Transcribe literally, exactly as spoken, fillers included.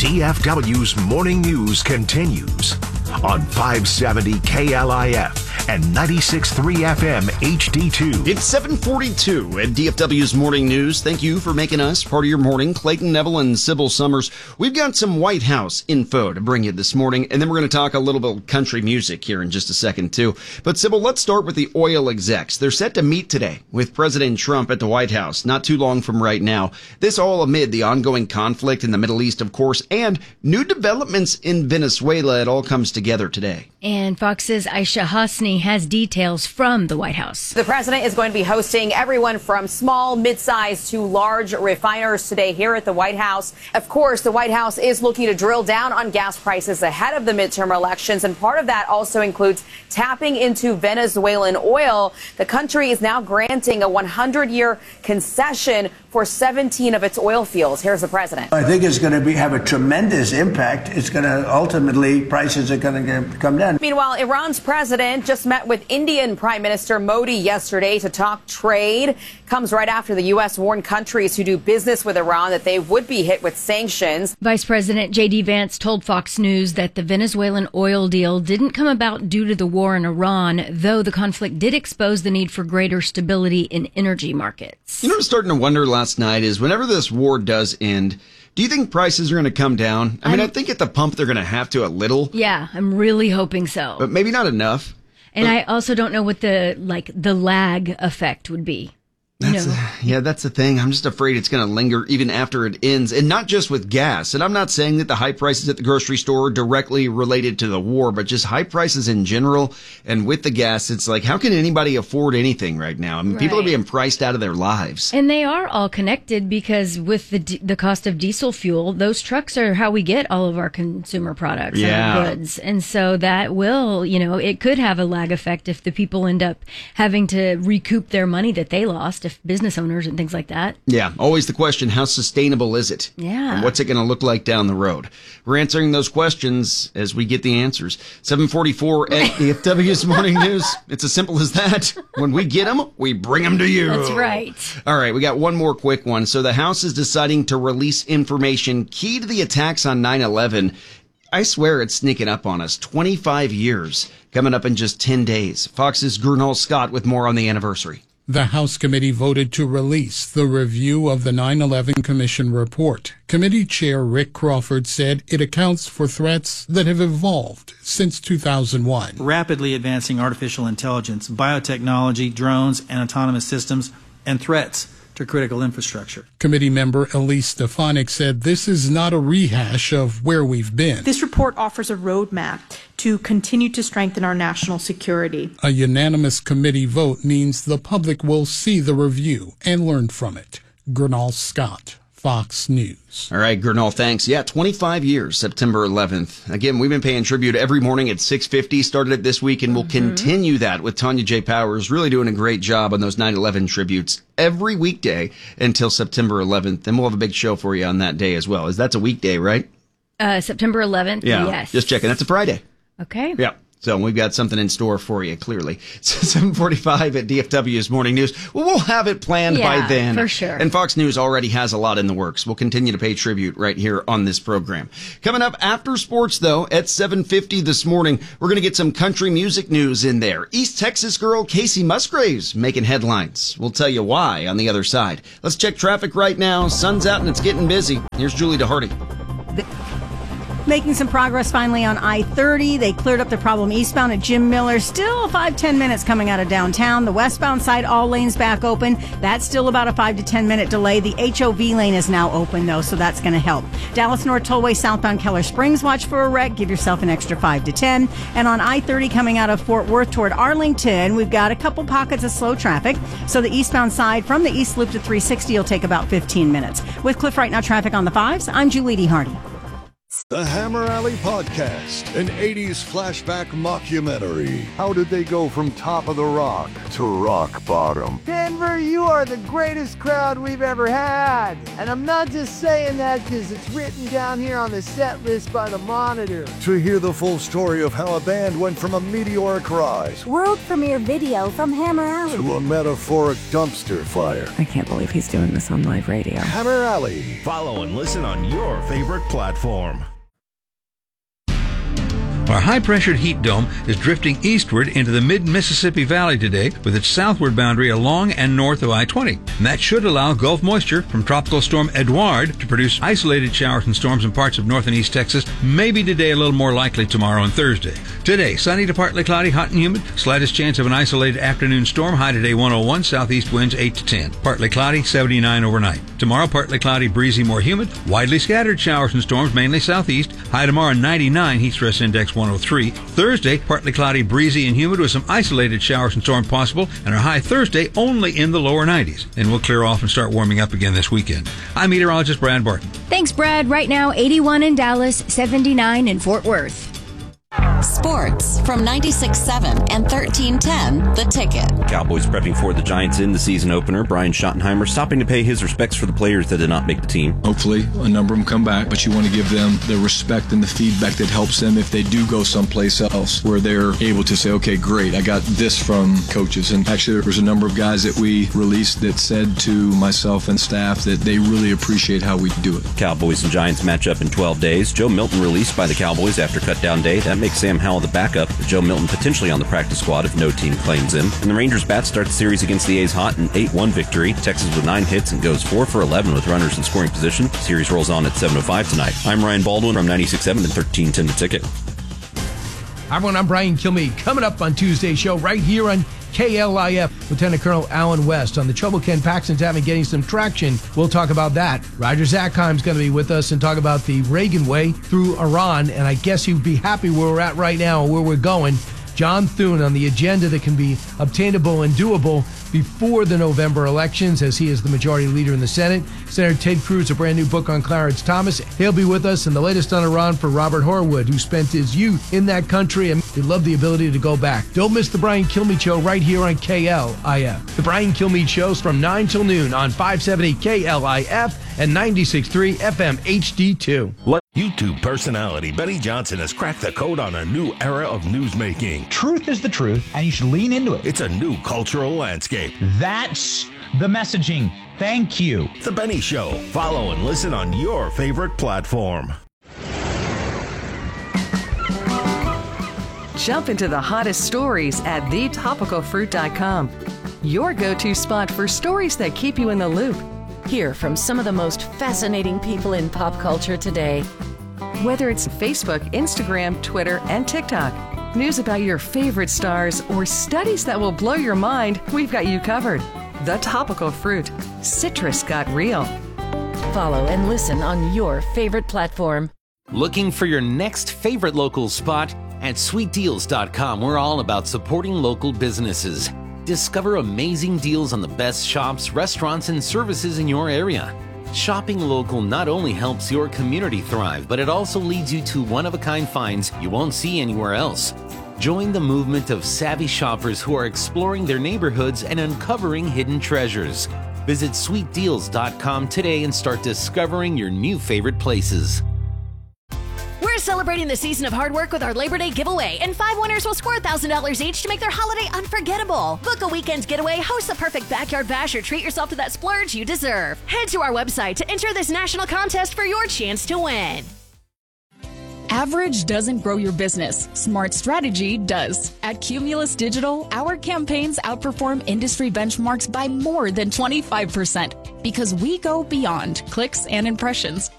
D F W's Morning News continues on five seventy K L I F and ninety-six point three F M H D two. It's seven forty-two at D F W's Morning News. Thank you for making us part of your morning. Clayton Neville and Sybil Summers. We've got some White House info to bring you this morning, and then we're going to talk a little bit of country music here in just a second, too. But, Sybil, let's start with the oil execs. They're set to meet today with President Trump at the White House, not too long from right now. This all amid the ongoing conflict in the Middle East, of course, and new developments in Venezuela. It all comes together today. And Fox's Aisha Hasni has details from the White House. The president is going to be hosting everyone from small, mid-sized to large refiners today here at the White House. Of course, the White House is looking to drill down on gas prices ahead of the midterm elections, and part of that also includes tapping into Venezuelan oil. The country is now granting a hundred year concession for seventeen of its oil fields. Here's the president. I think it's going to be, have a tremendous impact. It's going to ultimately, prices are going to come down. Meanwhile, Iran's president just met with Indian Prime Minister Modi yesterday to talk trade. Comes right after the U S warned countries who do business with Iran that they would be hit with sanctions. Vice President J D Vance told Fox News that the Venezuelan oil deal didn't come about due to the war in Iran, though the conflict did expose the need for greater stability in energy markets. You know what I'm starting to wonder last night is whenever this war does end, do you think prices are going to come down? I mean, I'm, I think at the pump they're going to have to a little. Yeah, I'm really hoping so. But maybe not enough. And but, I also don't know what the like the lag effect would be. That's no. a, yeah, that's the thing. I'm just afraid it's going to linger even after it ends, and not just with gas. And I'm not saying that the high prices at the grocery store are directly related to the war, but just high prices in general. And with the gas, it's like, how can anybody afford anything right now? I mean, right. People are being priced out of their lives. And they are all connected because with the the cost of diesel fuel, those trucks are how we get all of our consumer products yeah. and our goods. And so that will, you know, it could have a lag effect if the people end up having to recoup their money that they lost. If business owners and things like that. Yeah, always the question, how sustainable is it? Yeah. And what's it going to look like down the road? We're answering those questions as we get the answers. seven forty-four at D F W's Morning News. It's as simple as that. When we get them, we bring them to you. That's right. All right, we got one more quick one. So the House is deciding to release information key to the attacks on nine eleven. I swear it's sneaking up on us. twenty-five years coming up in just ten days. Fox's Gernal Scott with more on the anniversary. The House committee voted to release the review of the nine eleven Commission report. Committee Chair Rick Crawford said it accounts for threats that have evolved since two thousand one. Rapidly advancing artificial intelligence, biotechnology, drones, and autonomous systems, and threats to critical infrastructure. Committee member Elise Stefanik said this is not a rehash of where we've been. This report offers a roadmap to continue to strengthen our national security. A unanimous committee vote means the public will see the review and learn from it. Gernal Scott, Fox News. All right, Gernal, thanks. Yeah, twenty-five years, September eleventh. Again, we've been paying tribute every morning at six fifty. Started it this week, and we'll mm-hmm. continue that with Tanya J. Powers, really doing a great job on those nine eleven tributes every weekday until September eleventh. And we'll have a big show for you on that day as well. Is that's a weekday, right? Uh, September eleventh, yeah, yes. Just checking. That's a Friday. Okay. Yeah. So we've got something in store for you, clearly. seven forty-five at D F W's Morning News. Well, we'll have it planned yeah, by then. For sure. And Fox News already has a lot in the works. We'll continue to pay tribute right here on this program. Coming up after sports, though, at seven fifty this morning, we're going to get some country music news in there. East Texas girl Casey Musgraves making headlines. We'll tell you why on the other side. Let's check traffic right now. Sun's out and it's getting busy. Here's Julie DeHardy. Making some progress finally on I thirty. They cleared up the problem eastbound at Jim Miller. Still five, ten minutes coming out of downtown. The westbound side, all lanes back open. That's still about a five to ten minute delay. The H O V lane is now open, though, so that's going to help. Dallas North Tollway, southbound Keller Springs, watch for a wreck. Give yourself an extra five to ten. And on I thirty coming out of Fort Worth toward Arlington, we've got a couple pockets of slow traffic. So the eastbound side from the East Loop to three sixty will take about fifteen minutes. With Cliff Right Now traffic on the fives, I'm Julie DeHardy. The Hammer Alley Podcast, an eighties flashback mockumentary. How did they go from top of the rock to rock bottom? Denver, you are the greatest crowd we've ever had. And I'm not just saying that because it's written down here on the set list by the Monitor. To hear the full story of how a band went from a meteoric rise, world premiere video from Hammer Alley, to a metaphoric dumpster fire. I can't believe he's doing this on live radio. Hammer Alley. Follow and listen on your favorite platform. Our high-pressured heat dome is drifting eastward into the mid-Mississippi Valley today with its southward boundary along and north of I twenty. And that should allow Gulf moisture from Tropical Storm Edouard to produce isolated showers and storms in parts of north and east Texas, maybe today a little more likely tomorrow and Thursday. Today, sunny to partly cloudy, hot and humid, slightest chance of an isolated afternoon storm, high today one oh one, southeast winds eight to ten. Partly cloudy, seventy-nine overnight. Tomorrow, partly cloudy, breezy, more humid, widely scattered showers and storms, mainly southeast, high tomorrow ninety-nine, heat stress index one oh three. Thursday, partly cloudy, breezy, and humid with some isolated showers and storms possible, and our high Thursday only in the lower nineties. And we'll clear off and start warming up again this weekend. I'm meteorologist Brad Barton. Thanks, Brad. Right now, eighty-one in Dallas, seventy-nine in Fort Worth. Sports from ninety-six point seven and thirteen ten The Ticket. Cowboys prepping for the Giants in the season opener. Brian Schottenheimer stopping to pay his respects for the players that did not make the team. Hopefully a number of them come back, but you want to give them the respect and the feedback that helps them if they do go someplace else where they're able to say, okay, great, I got this from coaches. And actually there was a number of guys that we released that said to myself and staff that they really appreciate how we do it. Cowboys and Giants match up in twelve days. Joe Milton released by the Cowboys after cutdown day. That makes Sam Howell the backup, with Joe Milton potentially on the practice squad if no team claims him. And the Rangers bats start the series against the A's hot, an eight one victory. Texas with nine hits and goes four for eleven with runners in scoring position. The series rolls on at seven oh five tonight. I'm Ryan Baldwin from ninety-six point seven and thirteen ten The Ticket. Hi everyone, I'm Brian Kilmeade. Coming up on Tuesday's show right here on K L I F, Lieutenant Colonel Alan West on the trouble Ken Paxton's having getting some traction. We'll talk about that. Roger Zackheim's going to be with us and talk about the Reagan way through Iran, and I guess he'd be happy where we're at right now and where we're going. John Thune on the agenda that can be obtainable and doable before the November elections, as he is the majority leader in the Senate. Senator Ted Cruz, a brand new book on Clarence Thomas. He'll be with us, and the latest on Iran for Robert Horwood, who spent his youth in that country and he loved the ability to go back. Don't miss the Brian Kilmeade Show right here on K L I F. The Brian Kilmeade Show's from nine till noon on five seventy K L I F and ninety-six point three F M H D two. YouTube personality Benny Johnson has cracked the code on a new era of newsmaking. Truth is the truth, and you should lean into it. It's a new cultural landscape. That's the messaging. Thank you. The Benny Show. Follow and listen on your favorite platform. Jump into the hottest stories at the topical fruit dot com. Your go-to spot for stories that keep you in the loop. Hear from some of the most fascinating people in pop culture today. Whether it's Facebook, Instagram, Twitter, and TikTok, news about your favorite stars, or studies that will blow your mind, we've got you covered. The Topical Fruit. Citrus got real. Follow and listen on your favorite platform. Looking for your next favorite local spot? At sweet deals dot com, we're all about supporting local businesses. Discover amazing deals on the best shops, restaurants, and services in your area. Shopping local not only helps your community thrive, but it also leads you to one-of-a-kind finds you won't see anywhere else. Join the movement of savvy shoppers who are exploring their neighborhoods and uncovering hidden treasures. Visit sweet deals dot com today and start discovering your new favorite places. We're celebrating the season of hard work with our Labor Day giveaway, and five winners will score one thousand dollars each to make their holiday unforgettable. Book a weekend getaway, host the perfect backyard bash, or treat yourself to that splurge you deserve. Head to our website to enter this national contest for your chance to win. Average doesn't grow your business. Smart strategy does. At Cumulus Digital, our campaigns outperform industry benchmarks by more than twenty-five percent because we go beyond clicks and impressions